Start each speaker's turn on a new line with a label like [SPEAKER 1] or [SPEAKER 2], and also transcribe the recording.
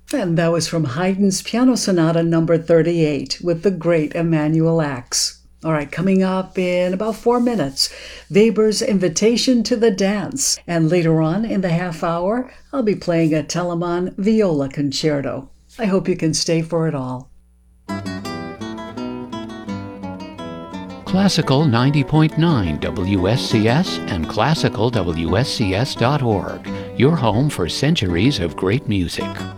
[SPEAKER 1] And that was from Haydn's Piano Sonata number 38 with the great Emanuel Ax. All right, coming up in about 4 minutes, Weber's Invitation to the Dance. And later on in the half hour, I'll be playing a Telemann Viola Concerto. I hope you can stay for it all.
[SPEAKER 2] Classical 90.9 WSCS and classicalwscs.org, your home for centuries of great music.